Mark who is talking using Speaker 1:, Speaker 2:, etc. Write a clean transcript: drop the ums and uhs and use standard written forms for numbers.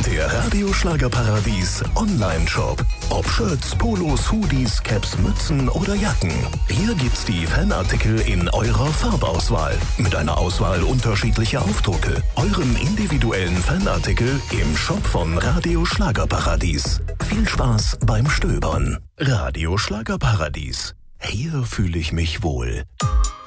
Speaker 1: Der Radio Schlagerparadies Online-Shop. Ob Shirts, Polos, Hoodies, Caps, Mützen oder Jacken. Hier gibt's die Fanartikel in eurer Farbauswahl. Mit einer Auswahl unterschiedlicher Aufdrucke. Euren individuellen Fanartikel im Shop von Radio Schlagerparadies. Viel Spaß beim Stöbern. Radio Schlagerparadies. Hier fühle ich mich wohl.